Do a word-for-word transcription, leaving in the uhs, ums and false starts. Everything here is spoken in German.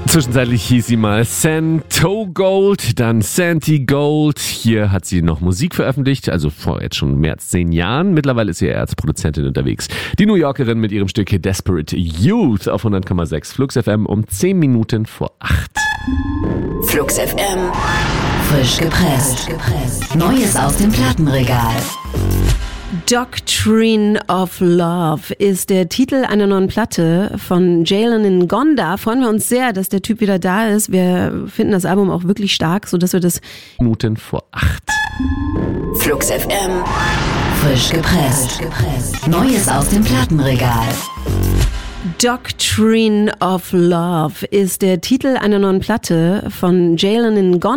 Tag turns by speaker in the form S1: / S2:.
S1: Zwischenzeitlich hieß sie mal Santogold, dann Santi Gold. Hier hat sie noch Musik veröffentlicht, also vor jetzt schon mehr als zehn Jahren. Mittlerweile ist sie eher als Produzentin unterwegs. Die New Yorkerin mit ihrem Stück Desperate Youth auf hundert Komma sechs Flux F M um zehn Minuten vor acht.
S2: Flux F M, frisch gepresst. Neues aus dem Plattenregal.
S3: Doctrine of Love ist der Titel einer neuen Platte von Jalen Ngonda. Freuen wir uns sehr, dass der Typ wieder da ist. Wir finden das Album auch wirklich stark, sodass wir das
S1: Minuten vor acht.
S2: Flux F M, frisch gepresst. Neues aus dem Plattenregal.
S3: Doctrine of Love ist der Titel einer neuen Platte von Jalen Ngonda.